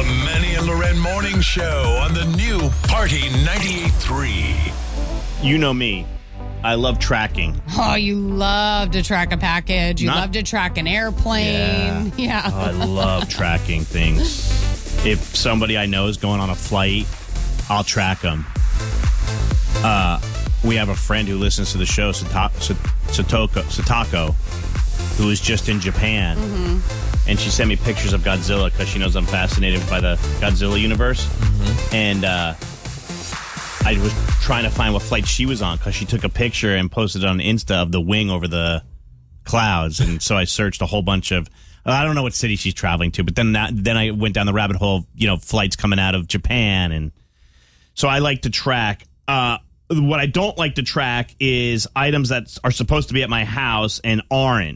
Manny and Loren Morning Show on the new Party 98.3. You know me. I love tracking. Oh, you love to track a package. You love to track an airplane. Yeah. Oh, I love tracking things. If somebody I know is going on a flight, I'll track them. We have a friend who listens to the show, Satako, who is just in Japan. Mm-hmm. And she sent me pictures of Godzilla because she knows I'm fascinated by the Godzilla universe. Mm-hmm. And I was trying to find what flight she was on because she took a picture and posted it on Insta of the wing over the clouds. And so I searched a whole bunch of, I don't know what city she's traveling to, but then I went down the rabbit hole of, flights coming out of Japan. And so I like to track. What I don't like to track is items that are supposed to be at my house and aren't.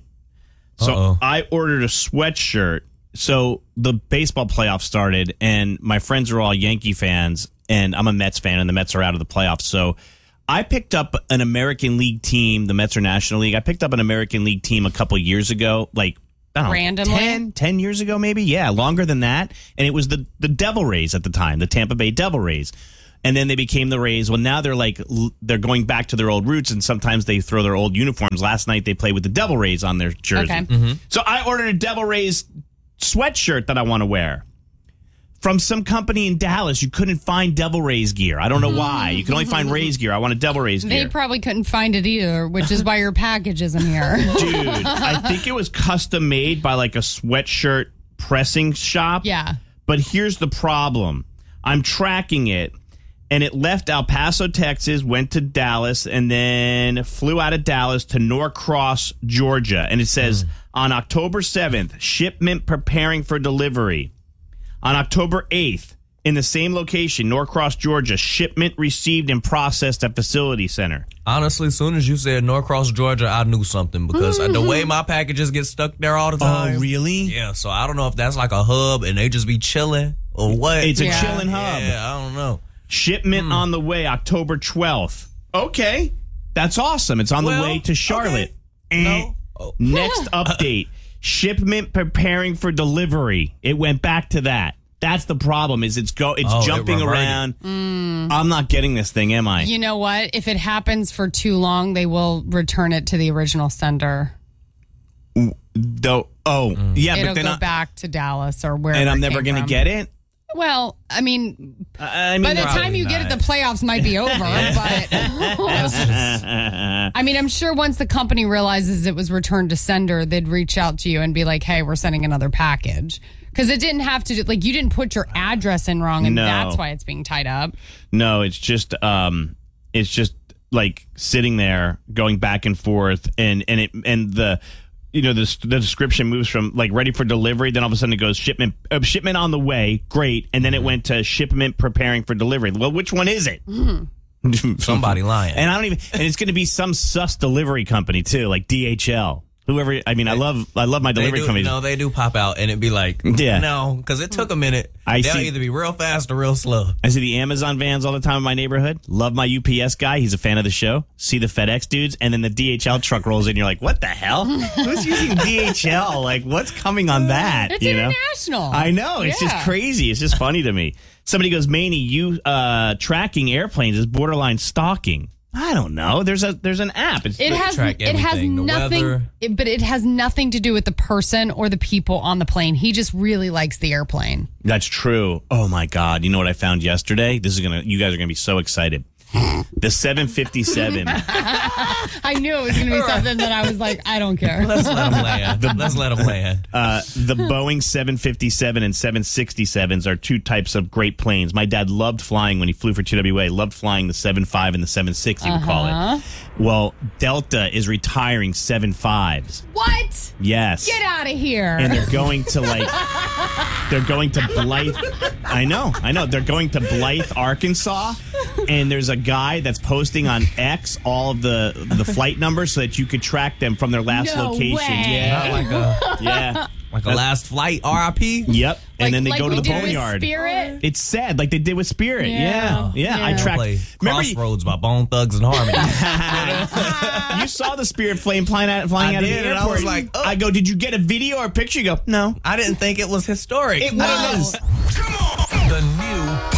So I ordered a sweatshirt. So the baseball playoffs started, and my friends are all Yankee fans, and I'm a Mets fan, and the Mets are out of the playoffs. So I picked up an American League team. The Mets are National League. I picked up an American League team a couple years ago, like, I don't know, randomly? 10 years ago, maybe? Yeah, longer than that. And it was the Devil Rays at the time, the Tampa Bay Devil Rays. And then they became the Rays. Well, now they're going back to their old roots, and sometimes they throw their old uniforms. Last night they played with the Devil Rays on their jersey. Okay. Mm-hmm. So I ordered a Devil Rays sweatshirt that I want to wear from some company in Dallas. You couldn't find Devil Rays gear. I don't know why. You can only find Rays gear. I want a Devil Rays gear. They probably couldn't find it either, which is why your package isn't here. Dude, I think it was custom made by like a sweatshirt pressing shop. Yeah. But here's the problem. I'm tracking it. And it left El Paso, Texas, went to Dallas, and then flew out of Dallas to Norcross, Georgia. And it says, on October 7th, shipment preparing for delivery. On October 8th, in the same location, Norcross, Georgia, shipment received and processed at Facility Center. Honestly, as soon as you said Norcross, Georgia, I knew something because the way my packages get stuck there all the time. Oh, really? Yeah, so I don't know if that's like a hub and they just be chilling or what. It's a chilling hub. Yeah, I don't know. Shipment on the way, October 12th. Okay. That's awesome. It's on the way to Charlotte. Okay. Next update. Shipment preparing for delivery. It went back to that. That's the problem, is it's jumping around. I'm not getting this thing, am I? You know what? If it happens for too long, they will return it to the original sender. Yeah, It'll but then go back to Dallas or wherever. And I'm never going to get it? Well, I mean, by the time you get it, the playoffs might be over. But I mean, I'm sure once the company realizes it was returned to sender, they'd reach out to you and be like, "Hey, we're sending another package." Because it didn't have to, like, you didn't put your address in wrong, and that's why it's being tied up. No, it's just like sitting there, going back and forth, and the. The description moves from like ready for delivery, then all of a sudden it goes shipment on the way, great, and then it went to shipment preparing for delivery. Well, which one is it? Somebody lying, and it's going to be some sus delivery company too, like DHL. Whoever, I mean, I love my delivery companies. No, they do pop out, and it'd be like, no, because it took a minute. They'll either be real fast or real slow. I see the Amazon vans all the time in my neighborhood. Love my UPS guy. He's a fan of the show. See the FedEx dudes, and then the DHL truck rolls in. You're like, what the hell? Who's using DHL? Like, what's coming on that? It's international. I know. It's just crazy. It's just funny to me. Somebody goes, Maney, you tracking airplanes is borderline stalking. I don't know. There's an app. It has nothing, but it has nothing to do with the person or the people on the plane. He just really likes the airplane. That's true. Oh my God! You know what I found yesterday? You guys are gonna be so excited. The 757. I knew it was going to be something that I was like, I don't care. Let's let them land. The Boeing 757 and 767s are two types of great planes. My dad loved flying when he flew for TWA. Loved flying the 75 and the 76, he would call it. Well, Delta is retiring 75s. What? Yes. Get out of here. And they're going to Blythe. I know. They're going to Blythe, Arkansas. And there's a guy that's posting on X all of the flight numbers so that you could track them from their last location. Way. Yeah. Like a last flight RIP? Yep. And then they go to the boneyard. Spirit? It's sad, like they did with Spirit. Yeah. I tracked. Crossroads by Bone Thugs and Harmony. You saw the Spirit plane flying out of the airport. And I was like, I go, did you get a video or a picture? You go, no. I didn't think it was historic. It was. Come on. the new